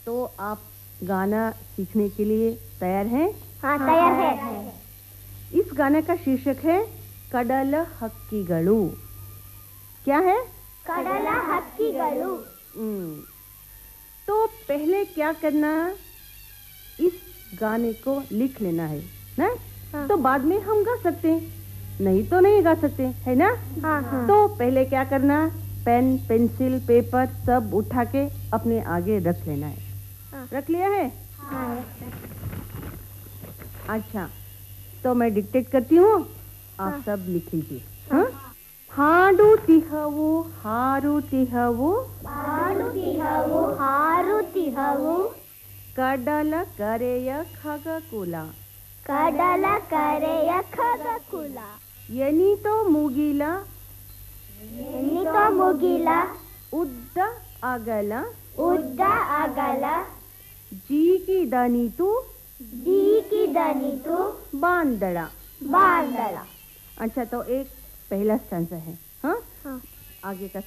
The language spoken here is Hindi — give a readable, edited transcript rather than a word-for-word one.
तो आप गाना सीखने के लिए तैयार हैं? हाँ, तैयार है। इस गाने का शीर्षक है कड़ल हक्कीगळु। क्या है? कड़ल हक्कीगळु। तो पहले क्या करना, इस गाने को लिख लेना है ना। हाँ। तो बाद में हम गा सकते हैं, नहीं तो नहीं गा सकते, है ना। हाँ, हाँ। तो पहले क्या करना, पेन पेंसिल पेपर सब उठा के अपने आगे रख लेना है। हाँ। रख लिया है? हाँ। अच्छा, तो मैं डिक्टेट करती हूँ, आप हाँ। सब लिख लीजिए। हाँ? ಹಾಡುತ್ತಿಹವು ಹಾರುತ್ತಿಹವು ಹಾಡುತ್ತಿಹವು ಹಾರುತ್ತಿಹವು ಕಡಲ ಕರೆಯ ಖಗಕುಲ ಕಡಲ ಕರೆಯ ಖಗಕುಲ ಎನಿತೋ ಮುಗಿಲ ಎನಿತೋ ಮುಗಿಲ ಉದ್ದ ಅಗಲ ಉದ್ದ ಅಗಲ ಜೀಕಿದನಿತು ಜೀಕಿದನಿತು ಬಾಂದಳ ಬಾಂದಳ। अच्छा, तो एक पहला स्टैंजा है। हाँ? हाँ। आगे का